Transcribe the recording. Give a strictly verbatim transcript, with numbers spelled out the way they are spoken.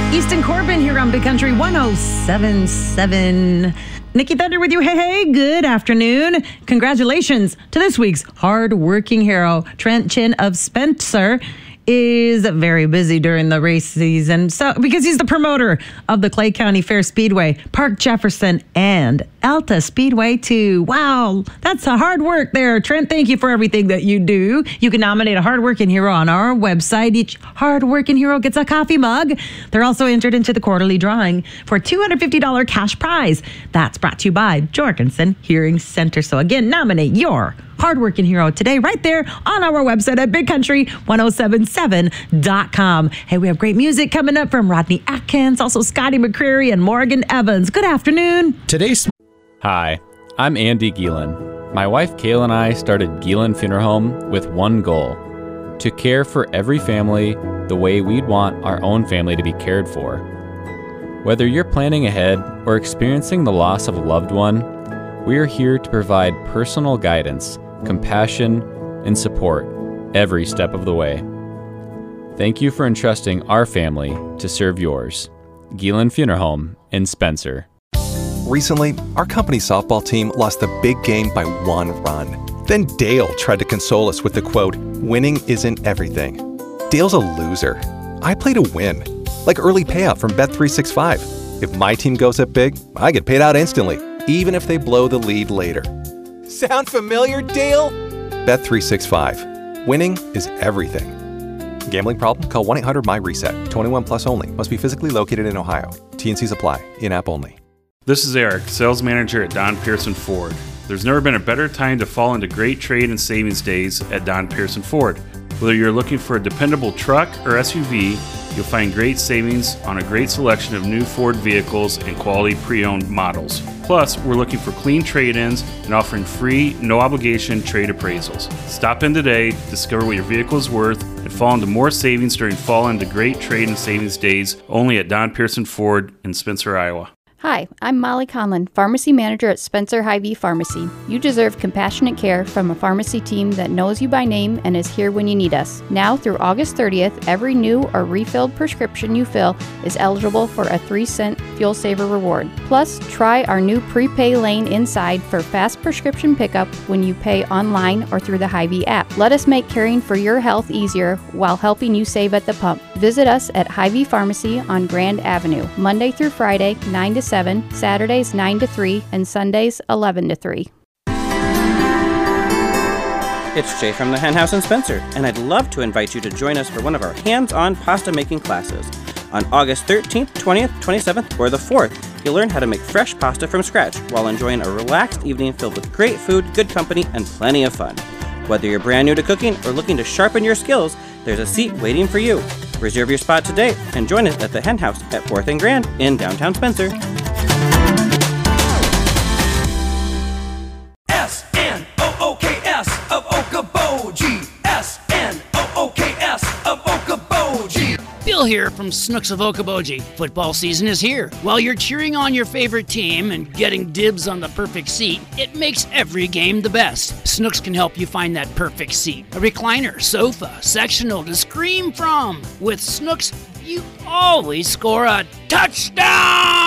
Easton Corbin here on Big Country one oh seven point seven. Nikki Thunder with you. Hey, hey, good afternoon. Congratulations to this week's hard-working hero. Trent Chin of Spencer is very busy during the race season, so because he's the promoter of the Clay County Fair Speedway, Park Jefferson, and Alta Speedway too. Wow, that's a hard work there. Trent, thank you for everything that you do. You can nominate a hardworking hero on our website. Each hardworking hero gets a coffee mug. They're also entered into the quarterly drawing for a two hundred fifty dollars cash prize. That's brought to you by Jorgensen Hearing Center. So again, nominate your hardworking hero today right there on our website at big country one oh seven seven dot com. Hey, we have great music coming up from Rodney Atkins, also Scotty McCreery and Morgan Evans. Good afternoon. Today's Hi, I'm Andy Gielen. My wife Kayla and I started Gielen Funeral Home with one goal: to care for every family the way we'd want our own family to be cared for. Whether you're planning ahead or experiencing the loss of a loved one, we are here to provide personal guidance, compassion, and support every step of the way. Thank you for entrusting our family to serve yours. Gielen Funeral Home in Spencer. Recently, our company softball team lost the big game by one run. Then Dale tried to console us with the quote, "Winning isn't everything." Dale's a loser. I play to win, like early payout from Bet three sixty-five. If my team goes up big, I get paid out instantly, even if they blow the lead later. Sound familiar, Dale? Bet three sixty-five. Winning is everything. Gambling problem? Call one eight hundred M Y RESET. twenty-one plus only. Must be physically located in Ohio. T and Cs apply. In-app only. This is Eric, sales manager at Don Pearson Ford. There's never been a better time to fall into great trade and savings days at Don Pearson Ford. Whether you're looking for a dependable truck or S U V, you'll find great savings on a great selection of new Ford vehicles and quality pre-owned models. Plus, we're looking for clean trade-ins and offering free, no-obligation trade appraisals. Stop in today, discover what your vehicle is worth, and fall into more savings during fall into great trade and savings days only at Don Pearson Ford in Spencer, Iowa. Hi, I'm Molly Conlon, Pharmacy Manager at Spencer Hy-Vee Pharmacy. You deserve compassionate care from a pharmacy team that knows you by name and is here when you need us. Now through August thirtieth, every new or refilled prescription you fill is eligible for a three cent Fuel Saver reward. Plus, try our new prepay lane inside for fast prescription pickup when you pay online or through the Hy-Vee app. Let us make caring for your health easier while helping you save at the pump. Visit us at Hy-Vee Pharmacy on Grand Avenue, Monday through Friday, nine to seven, Saturdays nine to three, and Sundays eleven to three. It's Jay from the Hen House in Spencer, and I'd love to invite you to join us for one of our hands-on pasta making classes. On August thirteenth, twentieth, twenty-seventh, or the fourth, you'll learn how to make fresh pasta from scratch while enjoying a relaxed evening filled with great food, good company, and plenty of fun. Whether you're brand new to cooking or looking to sharpen your skills, there's a seat waiting for you. Reserve your spot today and join us at the Hen House at fourth and Grand in downtown Spencer. S N O O K S of Okoboji. S N O O K S of Okoboji. Bill here from Snooks of Okoboji. Football season is here. While you're cheering on your favorite team and getting dibs on the perfect seat, it makes every game the best. Snooks can help you find that perfect seat. A recliner, sofa, sectional to scream from. With Snooks, you always score a touchdown!